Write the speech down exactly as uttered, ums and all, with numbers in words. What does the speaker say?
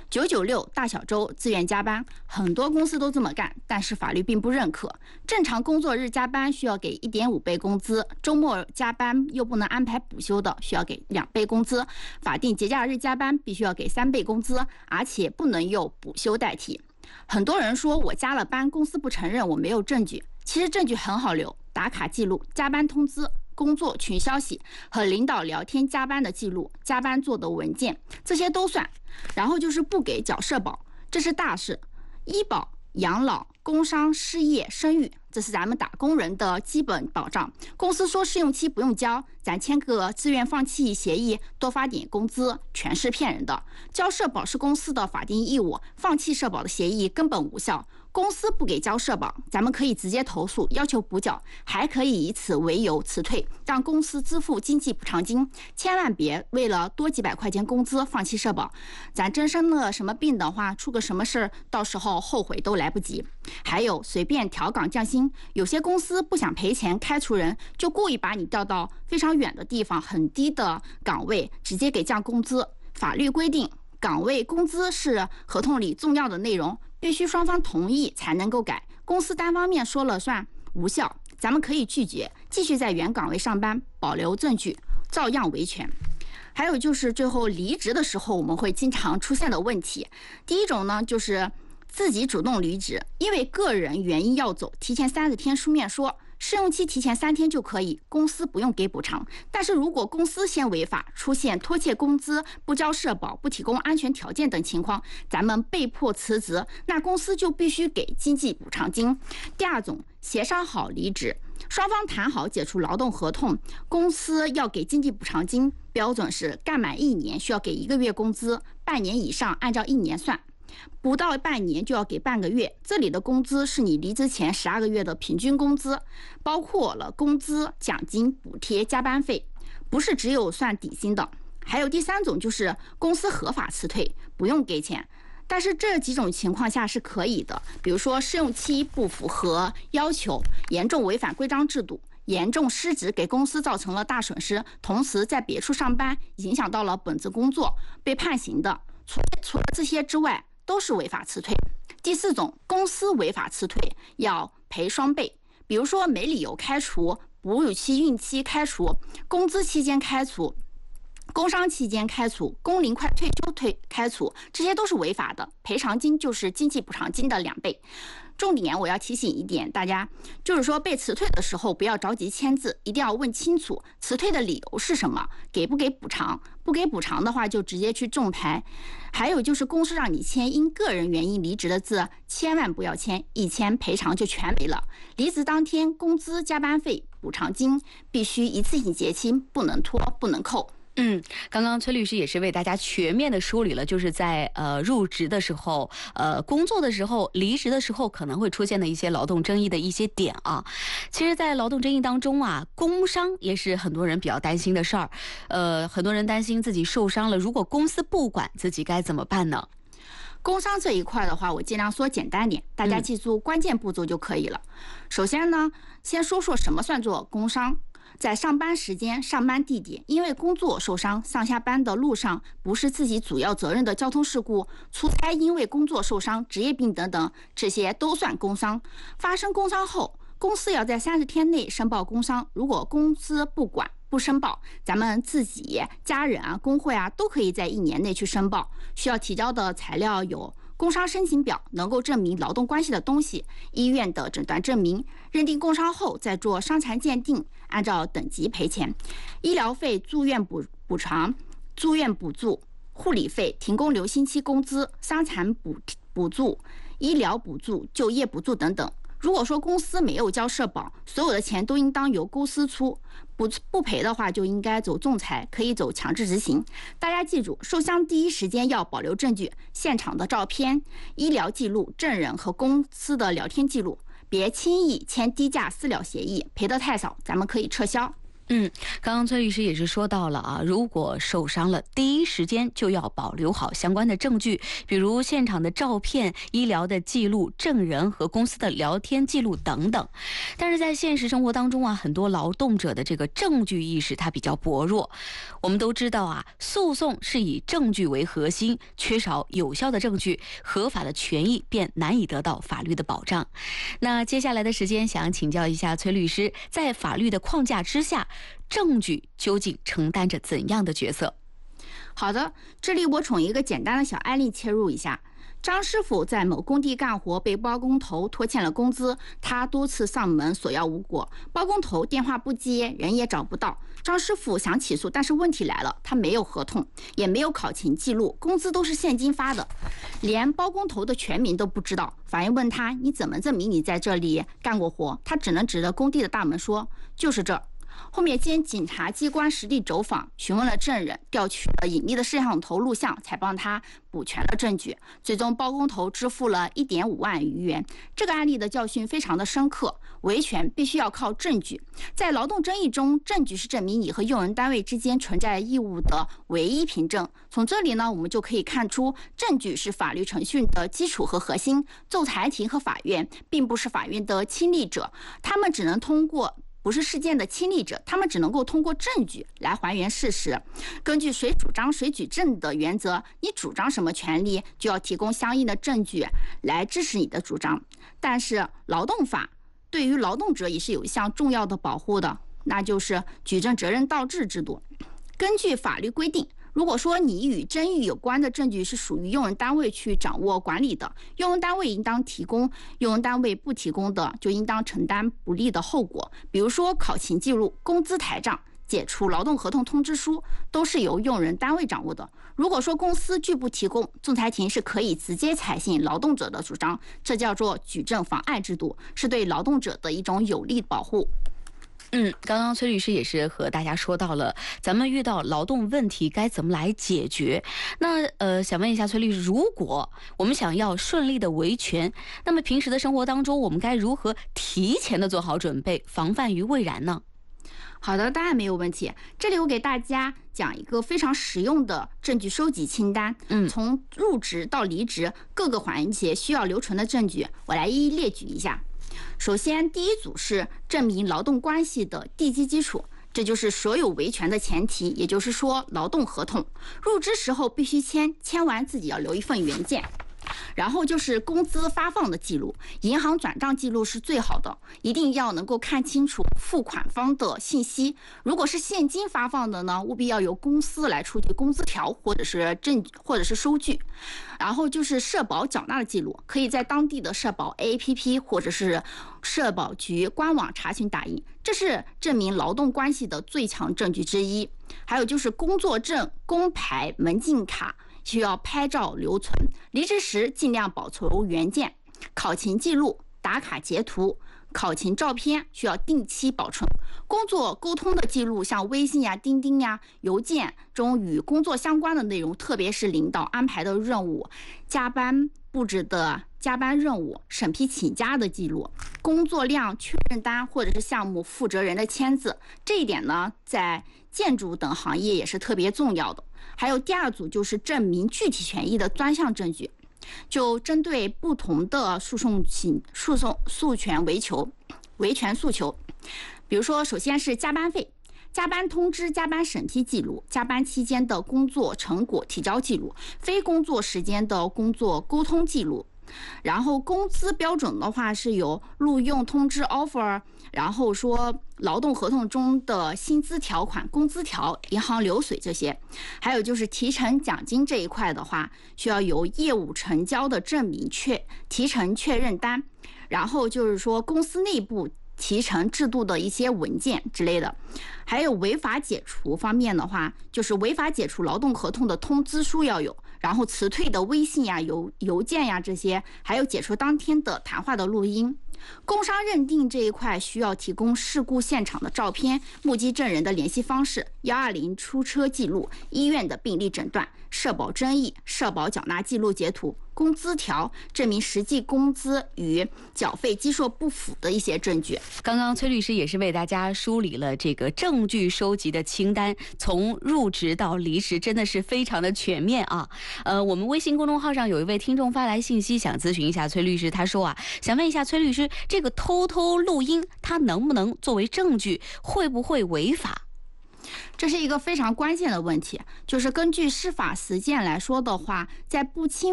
九九六、大小周、自愿加班，很多公司都这么干，但是法律并不认可。正常工作日加班需要给 一点五倍工资，周末加班又不能安排补休的，需要给两倍工资。法定节假日加班必须要给三倍工资，而且不能用补休代替。很多人说我加了班，公司不承认，我没有证据。其实证据很好留，打卡记录、加班通知、工作群消息和领导聊天加班的记录、加班做的文件，这些都算。然后就是不给缴社保，这是大事。医保、养老、工伤、失业、生育，这是咱们打工人的基本保障。公司说试用期不用交，咱签个自愿放弃协议，多发点工资，全是骗人的。交社保是公司的法定义务，放弃社保的协议根本无效。公司不给交社保，咱们可以直接投诉，要求补缴，还可以以此为由辞退，让公司支付经济补偿金。千万别为了多几百块钱工资放弃社保，咱真生了什么病的话，出个什么事儿，到时候后悔都来不及。还有随便调岗降薪，有些公司不想赔钱开除人，就故意把你调到非常远的地方，很低的岗位，直接给降工资。法律规定，岗位工资是合同里重要的内容，必须双方同意才能够改，公司单方面说了算，无效。咱们可以拒绝，继续在原岗位上班，保留证据，照样维权。还有就是最后离职的时候，我们会经常出现的问题。第一种呢，就是自己主动离职，因为个人原因要走，提前三十天书面说。试用期提前三天就可以，公司不用给补偿。但是如果公司先违法，出现拖欠工资、不交社保、不提供安全条件等情况，咱们被迫辞职，那公司就必须给经济补偿金。第二种，协商好离职，双方谈好解除劳动合同，公司要给经济补偿金，标准是干满一年需要给一个月工资，半年以上按照一年算。不到半年就要给半个月，这里的工资是你离职前十二个月的平均工资，包括了工资、奖金、补贴、加班费，不是只有算底薪的。还有第三种就是公司合法辞退，不用给钱，但是这几种情况下是可以的，比如说试用期不符合要求，严重违反规章制度，严重失职给公司造成了大损失，同时在别处上班影响到了本职工作，被判刑的。除除了这些之外，都是违法辞退。第四种，公司违法辞退要赔双倍，比如说没理由开除、哺乳期、孕期开除、工资期间开除、工伤期间开除、工龄快退休退开除，这些都是违法的，赔偿金就是经济补偿金的两倍。重点我要提醒一点，大家就是说被辞退的时候不要着急签字，一定要问清楚辞退的理由是什么，给不给补偿，不给补偿的话就直接去仲裁。还有就是公司让你签因个人原因离职的字，千万不要签，一签赔偿就全没了。离职当天工资、加班费、补偿金必须一次性结清，不能拖，不能扣。 嗯，刚刚崔律师也是为大家全面的梳理了，就是在呃入职的时候、呃工作的时候、离职的时候可能会出现的一些劳动争议的一些点啊。其实，在劳动争议当中啊，工伤也是很多人比较担心的事儿。呃，很多人担心自己受伤了，如果公司不管，自己该怎么办呢？ 工伤这一块的话，我尽量说简单点，大家记住关键步骤就可以了。嗯、首先呢，先说说什么算作工伤。在上班时间、上班地点，因为工作受伤，上下班的路上不是自己主要责任的交通事故，出差因为工作受伤、职业病等等，这些都算工伤。发生工伤后，公司要在三十天内申报工伤，如果公司不管不申报，咱们自己、家人啊、工会啊都可以在一年内去申报。需要提交的材料有工伤申请表，能够证明劳动关系的东西，医院的诊断证明，认定工伤后再做伤残鉴定，按照等级赔钱，医疗费、住院补补偿、住院补助、护理费、停工留薪期工资、伤残补补助、医疗补助、就业补助等等。如果说公司没有交社保，所有的钱都应当由公司出，不不赔的话就应该走仲裁，可以走强制执行。大家记住，受伤第一时间要保留证据，现场的照片、医疗记录、证人和公司的聊天记录，别轻易签低价私了协议，赔得太少咱们可以撤销。 嗯，刚刚崔律师也是说到了啊，如果受伤了，第一时间就要保留好相关的证据，比如现场的照片、医疗的记录、证人和公司的聊天记录等等。但是在现实生活当中啊，很多劳动者的这个证据意识它比较薄弱。我们都知道啊，诉讼是以证据为核心，缺少有效的证据，合法的权益便难以得到法律的保障。那接下来的时间，想请教一下崔律师，在法律的框架之下，证据究竟承担着怎样的角色？ 好的，这里我从一个简单的小案例切入一下。张师傅在某工地干活，被包工头拖欠了工资，他多次上门索要无果，包工头电话不接，人也找不到。张师傅想起诉，但是问题来了，他没有合同，也没有考勤记录，工资都是现金发的，连包工头的全名都不知道。法院问他，你怎么证明你在这里干过活？他只能指着工地的大门说，就是这儿。后面经警察机关实地走访，询问了证人，调取了隐秘的摄像头录像，才帮他补全了证据。最终包工头支付了一点五万余元。这个案例的教训非常的深刻，维权必须要靠证据。在劳动争议中，证据是证明你和用人单位之间存在义务的唯一凭证。从这里呢，我们就可以看出，证据是法律程序的基础和核心。仲裁庭和法院并不是法院的亲历者，他们只能通过不是事件的亲历者，他们只能够通过证据来还原事实。根据谁主张谁举证的原则，你主张什么权利，就要提供相应的证据来支持你的主张。但是劳动法对于劳动者也是有一项重要的保护的，那就是举证责任倒置制度。根据法律规定，如果说你与争议有关的证据是属于用人单位去掌握管理的，用人单位应当提供，用人单位不提供的就应当承担不利的后果。比如说考勤记录、工资台账、解除劳动合同通知书都是由用人单位掌握的。如果说公司拒不提供，仲裁庭是可以直接采信劳动者的主张，这叫做举证妨碍制度，是对劳动者的一种有力保护。 嗯，刚刚崔律师也是和大家说到了，咱们遇到劳动问题该怎么来解决。那呃，想问一下崔律师，如果我们想要顺利的维权，那么平时的生活当中，我们该如何提前的做好准备，防范于未然呢？ 好的，当然没有问题。这里我给大家讲一个非常实用的证据收集清单， 嗯， 从入职到离职各个环节需要留存的证据，我来一一列举一下。首先，第一组是证明劳动关系的地基基础，这就是所有维权的前提，也就是说劳动合同。入职时候必须签，签完自己要留一份原件。然后就是工资发放的记录，银行转账记录是最好的，一定要能够看清楚付款方的信息。如果是现金发放的呢，务必要由公司来出具工资条或者是证或者是收据。然后就是社保缴纳的记录，可以在当地的社保 A P P 或者是社保局官网查询打印，这是证明劳动关系的最强证据之一。还有就是工作证、工牌、门禁卡需要拍照留存，离职时尽量保存原件。考勤记录、打卡截图、考勤照片需要定期保存。工作沟通的记录，像微信呀、钉钉呀、邮件中与工作相关的内容，特别是领导安排的任务、加班布置的加班任务、审批请假的记录、工作量确认单或者是项目负责人的签字。这一点呢，在建筑等行业也是特别重要的。还有第二组就是证明具体权益的专项证据，就针对不同的诉讼请诉讼诉权维求维权诉求。比如说，首先是加班费、加班通知、加班审批记录、加班期间的工作成果提交记录、非工作时间的工作沟通记录。然后工资标准的话是有录用通知 offer， 然后说劳动合同中的薪资条款、工资条、银行流水这些。还有就是提成奖金这一块的话，需要有业务成交的证明、确提成确认单，然后就是说公司内部提成制度的一些文件之类的。还有违法解除方面的话，就是违法解除劳动合同的通知书要有，然后辞退的微信呀、邮邮件呀这些，还有解除当天的谈话的录音。工伤认定这一块需要提供事故现场的照片、目击证人的联系方式、一二零出车记录、医院的病历诊断。 社保争议、社保缴纳记录截图、工资条证明实际工资与缴费基数不符的一些证据。 刚刚崔律师也是为大家梳理了这个证据收集的清单，从入职到离职真的是非常的全面啊。呃，我们微信公众号上有一位听众发来信息，想咨询一下崔律师，他说啊，想问一下崔律师，这个偷偷录音，它能不能作为证据，会不会违法？ 这是一个非常关键的问题，就是根据司法实践来说的话，在不侵